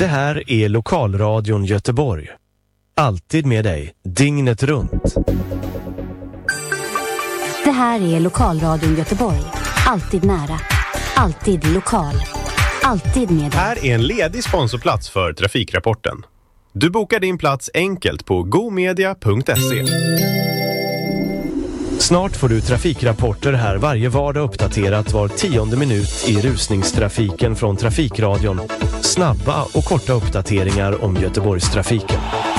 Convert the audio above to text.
Det här är Lokalradion Göteborg. Alltid med dig, dygnet runt. Det här är Lokalradion Göteborg. Alltid nära. Alltid lokal. Alltid med dig. Här är en ledig sponsorplats för Trafikrapporten. Du bokar din plats enkelt på gomedia.se. Snart får du trafikrapporter här varje vardag, uppdaterat var 10:e minut i rusningstrafiken från Trafikradion. Snabba och korta uppdateringar om Göteborgstrafiken.